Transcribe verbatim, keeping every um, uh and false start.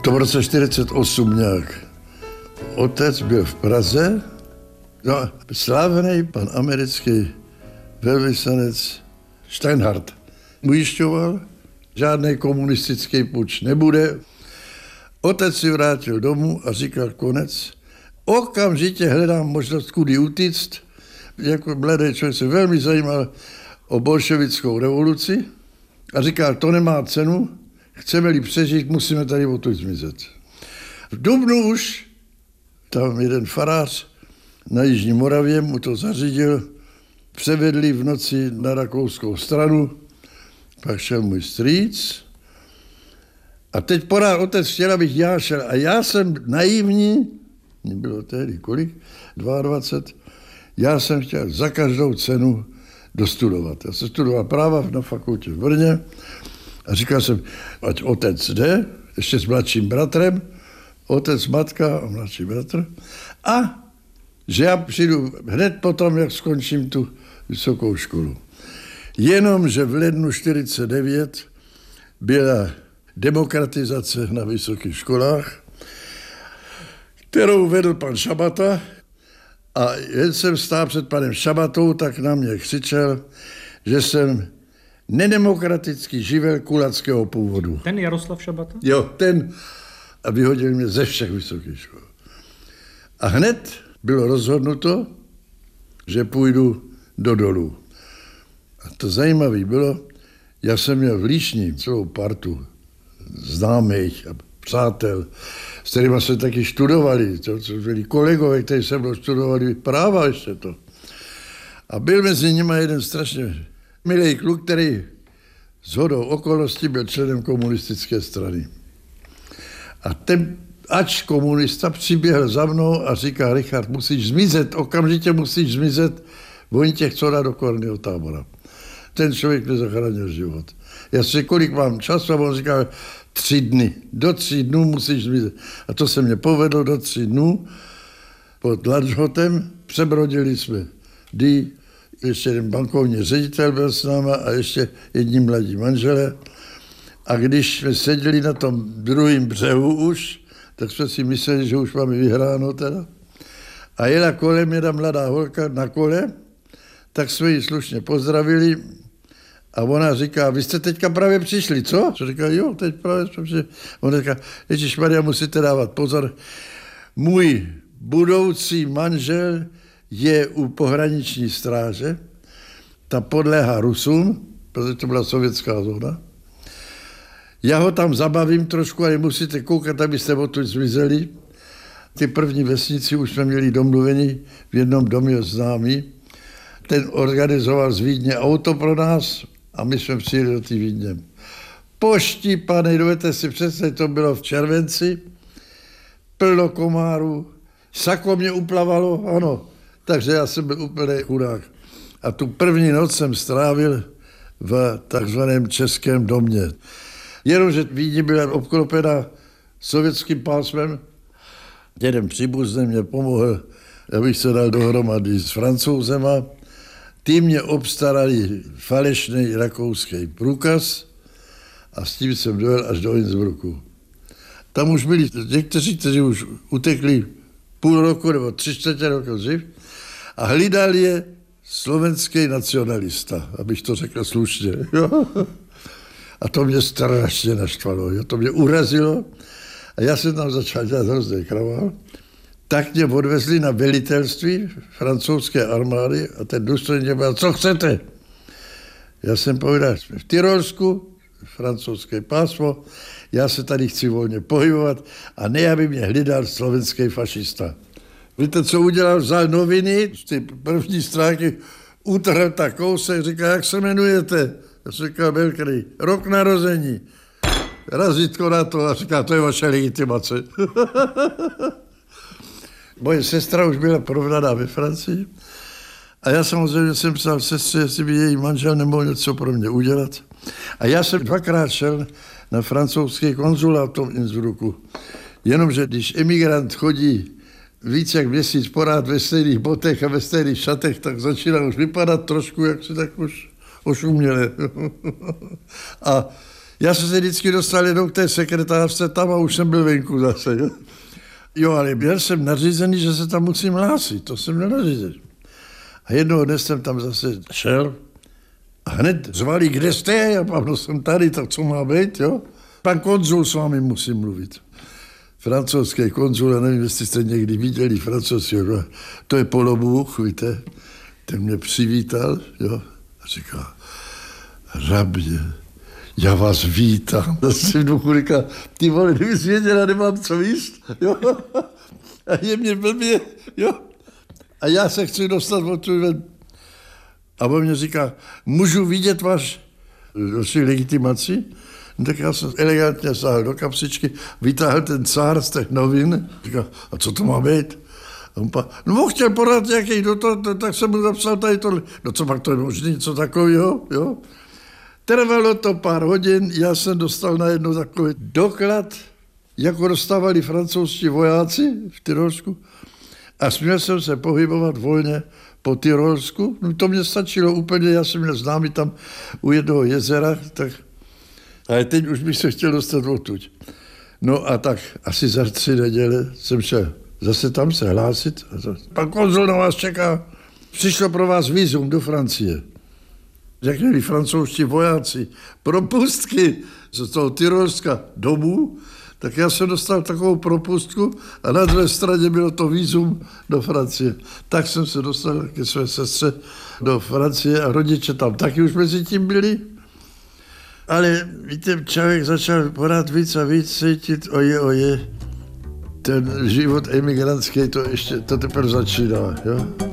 To v roce čtyřicet osm nějak. Otec byl v Praze, no, slávný pan americký velvyslanec Steinhardt ujišťoval, žádný komunistický puč nebude. Otec si vrátil domů a říkal konec. Okamžitě hledám možnost, kudy utíct. Jako mladý člověk se velmi zajímal o bolševickou revoluci a říkal, to nemá cenu, chceme-li přežít, musíme tady odtud zmizet. V dubnu už tam jeden farář na Jižní Moravě mu to zařídil, převedli v noci na rakouskou stranu, pak šel můj strýc a teď porád otec chtěl, abych já šel a já jsem naivní, mě bylo tehdy kolik, dvacet dva, já jsem chtěl za každou cenu dostudovat. Já jsem studoval práva na fakultě v Brně a říkal jsem, ať otec jde, ještě s mladším bratrem, otec, matka a mladší bratr, a že já přijdu hned potom, jak skončím tu vysokou školu. Jenomže v lednu čtyřicet devět byla demokratizace na vysokých školách, kterou vedl pan Šabata, a jen jsem stál před panem Šabatou, tak na mě křičel, že jsem nedemokratický živel kulackého původu. Ten Jaroslav Šabata? Jo, ten. A vyhodil mě ze všech vysokých škol. A hned bylo rozhodnuto, že půjdu do dolů. A to zajímavé bylo, já jsem měl v Líšni celou partu známých a přátel, s kterými jsme taky študovali, to, to byli kolegové, kteří se mnou studovali práva ještě to. A byl mezi nimi jeden strašně milý kluk, který shodou okolností byl členem komunistické strany. A ten, ač komunista, přiběhl za mnou a říká, Richard, musíš zmizet, okamžitě musíš zmizet, oni tě chcou dát do korného tábora. Ten člověk mi zachránil život. Já si kolik mám času a on říká, tři dny. Do tří dnů musíš zmizet. A to se mě povedlo do tří dnů. Pod Lanžhotem přebrodili jsme Dý, ještě jeden bankovní ředitel byl s náma a ještě jední mladí manželé. A když jsme seděli na tom druhém břehu už, tak jsme si mysleli, že už máme vyhráno teda. A jela kolem jedna mladá holka na kole, tak jsme ji slušně pozdravili a ona říká, vy jste teďka právě přišli, co? Co říká, jo, teď právě jsme přišli. Ona říká, ježišmarja, musíte dávat pozor, můj budoucí manžel je u pohraniční stráže, ta podléhá Rusům, protože to byla sovětská zóna. Já ho tam zabavím trošku, ale musíte koukat, abyste odtud zmizeli. Ty první vesnici už jsme měli domluvení v jednom domě známý. Ten organizoval z Vídně auto pro nás a my jsme přijeli do té Vídně. Poštípanej, dovedete si představit, to bylo v červenci, plno komárů, sako mě uplavalo, ano, takže já jsem byl úplný chudák. A tu první noc jsem strávil v takzvaném českém domě. Jenomže Vídně byla obklopena sovětským pásmem. Jeden příbuzný mě pomohl, abych se dal dohromady s Francouzema. Ty mě obstarali falešný rakouský průkaz a s tím jsem dojel až do Innsbrucku. Tam už byli někteří, kteří už utekli půl roku nebo tři čtvrtě roku dřív a hlídal je slovenský nacionalista, abych to řekl slušně. A to mě strašně naštvalo, to mě urazilo a já jsem tam začal dělat hrozný kravál. Tak mě odvezli na velitelství francouzské armády a ten důstojník byl, co chcete? Já jsem povedal, jsme v Tyrolsku, francouzské pásmo, já se tady chci volně pohybovat a ne, aby mě hlídal slovenský fašista. Víte, co udělal? Vzal noviny, z té první stránky, utrhl tak kousek, říká, jak se jmenujete? Já jsem říkal, Belkrý, rok narození. Razítko na to a říká, to je vaše legitimace. Moje sestra už byla provdaná ve Francii a já samozřejmě jsem psal sestře, jestli by její manžel nemohl něco pro mě udělat. A já jsem dvakrát šel na francouzský konzulát v tom Innsbrucku. Jenomže když emigrant chodí víc jak měsíc porád ve stejných botech a ve stejných šatech, tak začíná už vypadat trošku, jak se tak už ošuměle. A Já jsem se vždycky dostal jenom k té sekretářce tam a už jsem byl venku zase. Jo, jo ale byl jsem nařízený, že se tam musím hlásit, to jsem nenařízený. A jednoho dne jsem tam zase šel a hned zvali, kde jste? A Pavlo, jsem tady, tak co má být, jo? Pan konzul, s vámi musím mluvit. Francouzský konzul, já nevím, jestli jste někdy viděli francouzského, to je polobůh, víte, ten mě přivítal, jo, a říká, rabě, já vás vítám. A si v duchu říká, ty vole, kdybys věděla, nemám co jíst, jo, a je mě blbě, jo, a já se chci dostat od tu ven. A on mě říká, můžu vidět váš vaši legitimaci? No, tak já jsem elegantně sáhl do kapsičky, vytáhl ten cár z těch novin, říká, a co to má být? A on pa, no on chtěl podat nějaký dotaz, tak jsem mu napsal tady tohle. No co pak to je možný, co takového, jo? Trvalo to pár hodin, já jsem dostal najednou takový doklad, jako dostávali francouzští vojáci v Tyrolsku a směl jsem se pohybovat volně po Tyrolsku. No to mě stačilo úplně, já jsem měl známý tam u jednoho jezera, tak ale teď už bych se chtěl dostat odtud. No a tak asi za tři neděle jsem šel zase tam se hlásit. Pan konzul na vás čeká. Přišlo pro vás vízum do Francie. Řekli francouzští vojáci propustky z toho Tyrolska domů, tak já jsem dostal takovou propustku a na druhé straně bylo to vízum do Francie. Tak jsem se dostal ke své sestře do Francie a rodiče tam taky už mezi tím byli. Ale víte, člověk začal pořád víc a víc cítit, oje, oje, ten život emigrantský, to ještě, to teprve začíná, jo.